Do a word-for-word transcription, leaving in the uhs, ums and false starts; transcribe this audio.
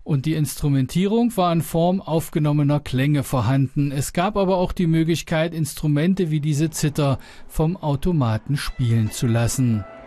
Und die Instrumentierung war in Form aufgenommener Klänge vorhanden. Es gab aber auch die Möglichkeit, Instrumente wie diese Zither vom Automaten spielen zu lassen.